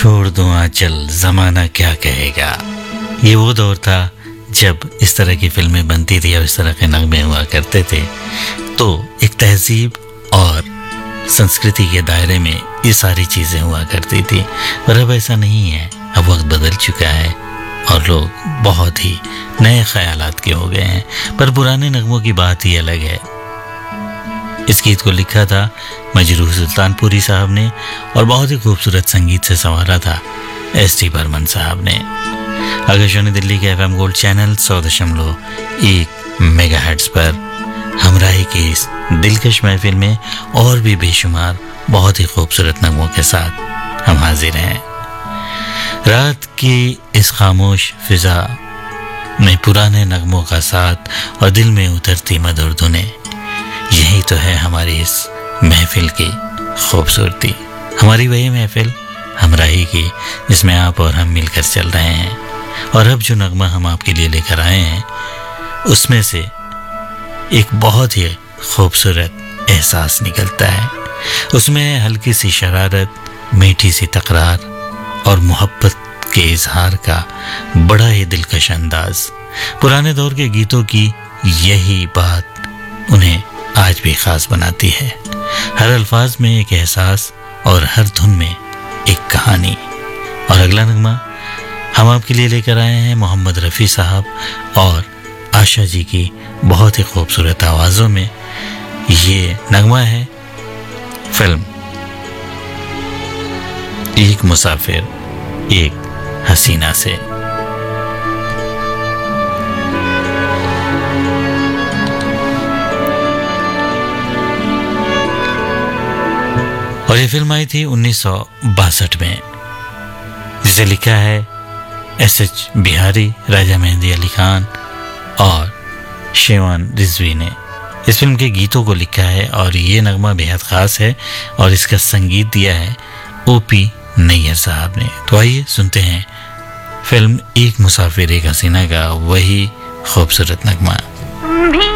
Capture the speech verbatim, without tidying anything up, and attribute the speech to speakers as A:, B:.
A: छोड़ दूं आंचल ज़माना क्या कहेगा। ये वो दौर था जब इस तरह की फिल्में बनती थी और इस तरह के नगमे हुआ करते थे, तो एक तहजीब और संस्कृति के दायरे में ये सारी चीज़ें हुआ करती थी। पर अब ऐसा नहीं है, अब वक्त बदल चुका है और लोग बहुत ही नए ख्यालात के हो गए हैं। पर पुराने नगमों की बात ही अलग है। इस गीत को लिखा था मजरूह सुल्तानपुरी साहब ने और बहुत ही खूबसूरत संगीत से संवारा था एस टी बर्मन साहब ने। आकाशवाणी दिल्ली के एफ एम गोल्ड चैनल सौ दशमलव एक मेगा हर्ट्ज पर हमराही की इस दिलकश महफिल में और भी बेशुमार बहुत ही खूबसूरत नगमों के साथ हम हाजिर हैं। रात की इस खामोश फिजा में पुराने नगमों का साथ और दिल में उतरती मधुर धुनें, यही तो है हमारी इस महफिल की खूबसूरती। हमारी वही महफिल हमराही की जिसमें आप और हम मिलकर चल रहे हैं। और अब जो नगमा हम आपके लिए लेकर आए हैं उसमें से एक बहुत ही खूबसूरत एहसास निकलता है। उसमें हल्की सी शरारत, मीठी सी तकरार और मोहब्बत के इजहार का बड़ा ही दिलकश अंदाज। पुराने दौर के गीतों की यही बात उन्हें आज भी खास बनाती है। हर अल्फाज में एक एहसास और हर धुन में एक कहानी। और अगला नगमा हम आपके लिए लेकर आए हैं मोहम्मद रफ़ी साहब और आशा जी की बहुत ही खूबसूरत आवाज़ों में। ये नगमा है फिल्म एक मुसाफिर एक हसीना से। और ये फिल्म आई थी उन्नीस सौ बासठ में, जिसे लिखा है एस एच बिहारी, राजा मेहंदी अली खान और शेवान रिजवी ने। इस फिल्म के गीतों को लिखा है और ये नगमा बेहद ख़ास है और इसका संगीत दिया है ओ पी नैयर साहब ने। तो आइए सुनते हैं फिल्म एक मुसाफिर एक हसीना का वही खूबसूरत नगमा।